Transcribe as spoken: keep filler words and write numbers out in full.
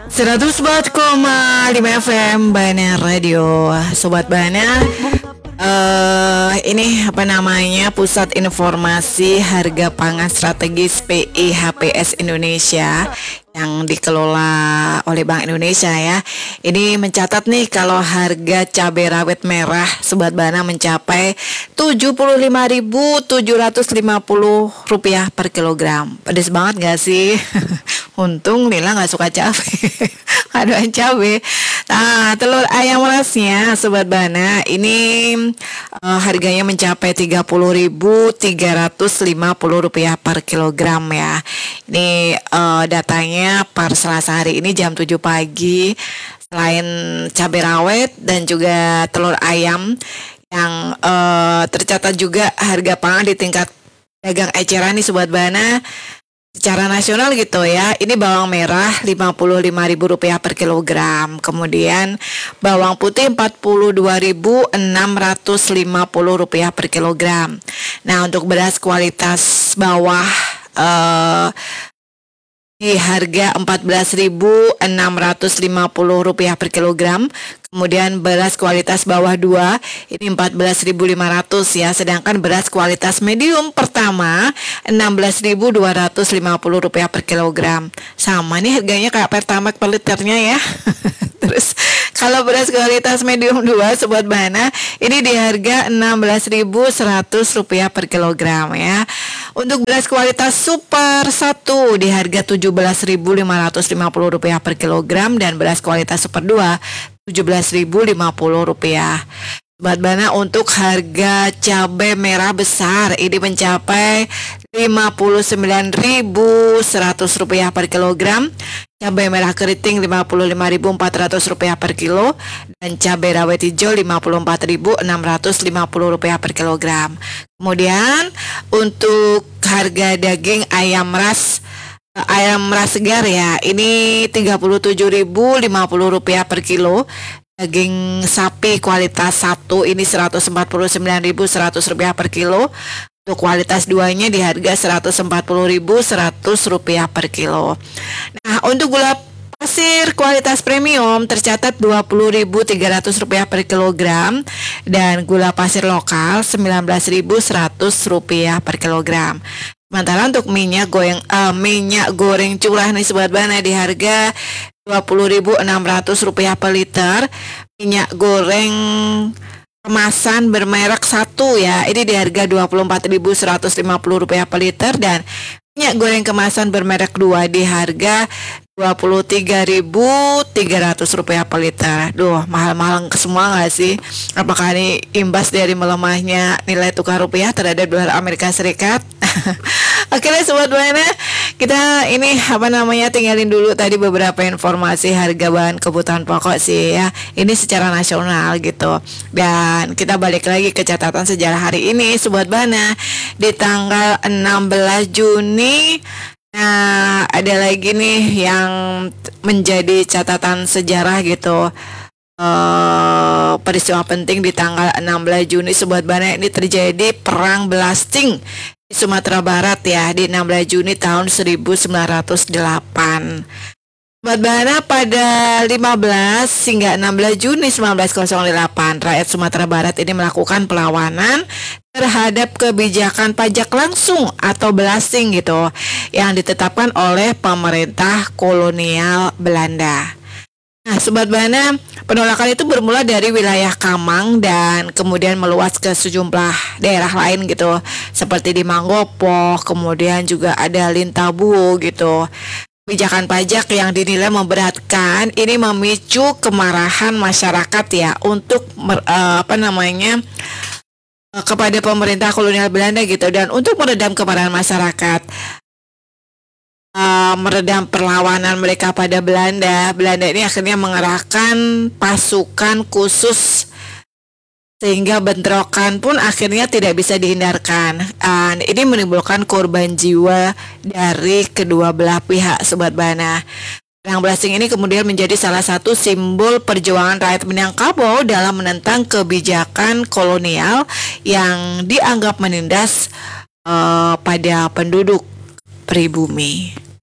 seratus empat koma lima F M Bana Radio. Sobat Bana, eh ini apa namanya, Pusat Informasi Harga Pangan Strategis P I H P S Indonesia yang dikelola oleh Bank Indonesia ya. Ini mencatat nih kalau harga cabai rawit merah Sobat Bana mencapai tujuh puluh lima ribu tujuh ratus lima puluh rupiah per kilogram. Pedes banget gak sih? Untung Lila gak suka cabai. Aduan cabai. Nah, telur ayam rasnya Sobat Bana ini uh, harganya mencapai tiga puluh ribu tiga ratus lima puluh rupiah per kilogram ya. Ini uh, datanya per Selasa hari ini jam tujuh pagi. Selain cabai rawit dan juga telur ayam yang uh, tercatat juga harga pangan di tingkat dagang eceran nih Sobat Bana secara nasional gitu ya. Ini bawang merah lima puluh lima ribu rupiah per kilogram. Kemudian bawang putih empat puluh dua ribu enam ratus lima puluh rupiah per kilogram. Nah, untuk beras kualitas bawah uh, di harga empat belas ribu enam ratus lima puluh rupiah per kilogram. Kemudian beras kualitas bawah dua ini empat belas ribu lima ratus ya. Sedangkan beras kualitas medium pertama enam belas ribu dua ratus lima puluh rupiah per kilogram. Sama nih harganya kayak Pertamax per liternya ya. Terus kalau beras kualitas medium dua Sobat Bana ini di harga enam belas ribu seratus rupiah per kilogram ya. Untuk beras kualitas super satu di harga tujuh belas ribu lima ratus lima puluh rupiah per kilogram dan beras kualitas super dua tujuh belas ribu lima puluh rupiah. Sobat Bana, untuk harga cabai merah besar ini mencapai lima puluh sembilan ribu seratus rupiah per kilogram. Cabai merah keriting lima puluh lima ribu empat ratus rupiah per kilo dan cabai rawit hijau lima puluh empat ribu enam ratus lima puluh rupiah per kilogram. Kemudian untuk harga daging ayam ras ayam ras segar ya, ini tiga puluh tujuh ribu lima puluh rupiah per kilo. Daging sapi kualitas satu ini seratus empat puluh sembilan ribu seratus rupiah per kilo. Untuk kualitas duanya di harga seratus empat puluh ribu seratus rupiah per kilo. Nah, untuk gula pasir kualitas premium tercatat dua puluh ribu tiga ratus rupiah per kilogram dan gula pasir lokal sembilan belas ribu seratus rupiah per kilogram. Sementara untuk minyak goreng uh, minyak goreng curah nih Sobat Bana di harga dua puluh ribu enam ratus rupiah per liter. Minyak goreng kemasan bermerek satu ya, ini di harga dua puluh empat ribu seratus lima puluh rupiah per liter dan minyak goreng kemasan bermerek dua di harga dua puluh tiga ribu tiga ratus rupiah per liter. Duh, mahal-mahal semua gak sih? Apakah ini imbas dari melemahnya nilai tukar rupiah terhadap dolar Amerika Serikat? Oke deh Sobat Bana, kita ini apa namanya tinggalin dulu tadi beberapa informasi harga bahan kebutuhan pokok sih ya. Ini secara nasional gitu. Dan kita balik lagi ke catatan sejarah hari ini Sobat Bana. Di tanggal enam belas Juni, nah ada lagi nih yang menjadi catatan sejarah gitu. Uh, peristiwa penting di tanggal enam belas Juni Sobat Bana, ini terjadi perang blasting di Sumatera Barat ya di enam belas Juni tahun seribu sembilan ratus delapan. Sobat Bana, pada lima belas hingga enam belas Juni seribu sembilan ratus delapan rakyat Sumatera Barat ini melakukan perlawanan terhadap kebijakan pajak langsung atau blasting gitu yang ditetapkan oleh pemerintah kolonial Belanda. Nah, Sobat Bana, penolakan itu bermula dari wilayah Kamang dan kemudian meluas ke sejumlah daerah lain gitu, seperti di Manggopo, kemudian juga ada Lintabuo gitu. Kebijakan pajak yang dinilai memberatkan ini memicu kemarahan masyarakat ya untuk uh, apa namanya uh, kepada pemerintah kolonial Belanda gitu, dan untuk meredam kemarahan masyarakat, Uh, meredam perlawanan mereka pada Belanda, Belanda ini akhirnya mengerahkan pasukan khusus sehingga bentrokan pun akhirnya tidak bisa dihindarkan. Dan ini menimbulkan korban jiwa dari kedua belah pihak Sobat Bana. Perang blasting ini kemudian menjadi salah satu simbol perjuangan rakyat Minangkabau dalam menentang kebijakan kolonial yang dianggap menindas uh, pada penduduk pribumi.